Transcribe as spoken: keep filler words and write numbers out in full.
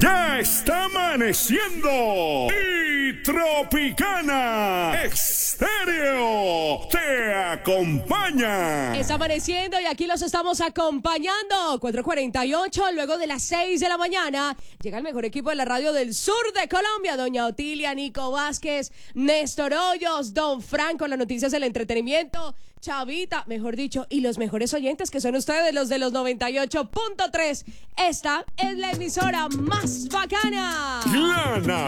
Ya está amaneciendo y Tropicana Estéreo te acompaña. Está amaneciendo y aquí los estamos acompañando. cuatro cuarenta y ocho, luego de las seis de la mañana, llega el mejor equipo de la radio del sur de Colombia. Doña Otilia, Nico Vázquez, Néstor Hoyos, Don Franco, las noticias del entretenimiento, Chavita, mejor dicho, y los mejores oyentes que son ustedes, los de los noventa y ocho punto tres. Esta es la emisora más bacana. La